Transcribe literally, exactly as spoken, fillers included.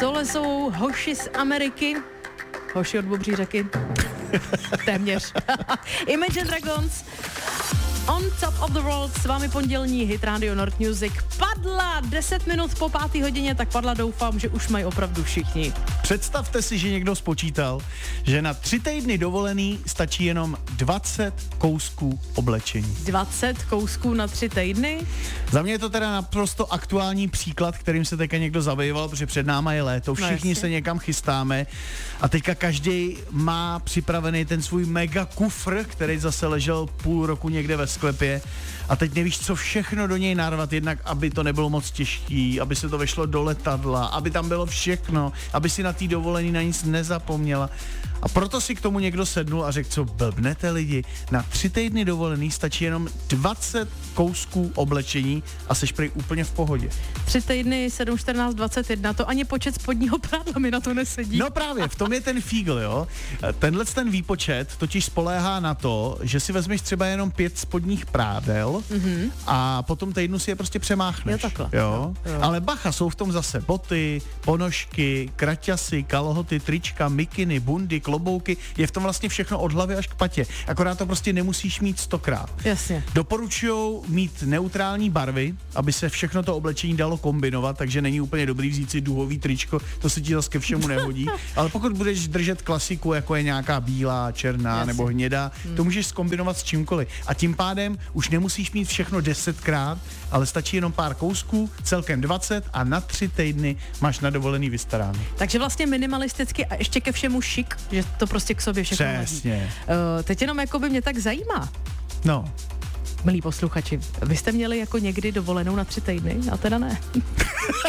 Tohle jsou hoši z Ameriky, hoši od Bobří řeky, téměř. Imagine Dragons, On Top of the World, s vámi pondělní hit Radio Nord Music. Padla deset minut po páté hodině, tak padla, doufám, že už mají opravdu všichni. Představte si, že někdo spočítal, že na tři týdny dovolený stačí jenom dvacet kousků oblečení. dvacet kousků na tři týdny? Za mě je to teda naprosto aktuální příklad, kterým se teďka někdo zabýval, protože před náma je léto, všichni no se někam chystáme a teďka každý má připravený ten svůj mega kufr, který zase ležel půl roku někde ve sklepě a teď nevíš, co všechno do něj narvat, jednak aby to nebylo moc těžký, aby se to vešlo do letadla, aby tam bylo všechno, aby si na té dovolený na nic nezapomněla. A proto si k tomu někdo sednul a řekl, co blbnete lidi, na tři týdny dovolený stačí jenom dvacet kousků oblečení a seš prý úplně v pohodě. Tři týdny, sedm, čtrnáct, dvacet jedna, to ani počet spodního prádla mi na to nesedí. No právě, v tom je ten fígl, jo. Tenhle ten výpočet totiž spoléhá na to, že si vezmeš třeba jenom pět spodních prádel mm-hmm. a potom týdnu si je prostě přemáchneš. Jo, takhle. Jo? Jo. Ale bacha, jsou v tom zase boty, ponožky, kraťasy, kalhoty, trička, mikiny, bundy, klobouky, je v tom vlastně všechno od hlavy až k patě. Akorát to prostě nemusíš mít stokrát. Jasně. Doporučujou mít neutrální barvy, aby se všechno to oblečení dalo kombinovat, takže není úplně dobrý vzít si duhový tričko, to se ti zase ke všemu nehodí. Ale pokud budeš držet klasiku, jako je nějaká bílá, černá Jasně. nebo hnědá, hmm. to můžeš zkombinovat s čímkoliv. A tím pádem už nemusíš mít všechno desetkrát, ale stačí jenom pár kousků, celkem dvacet a na tři týdny máš na dovolený vystaráno. Takže vlastně minimalisticky a ještě ke všemu šik, že to prostě k sobě všechno Přesně. Uh, teď jenom jako by mě tak zajímá. No. Milí posluchači, vy jste měli jako někdy dovolenou na tři týdny? A teda ne.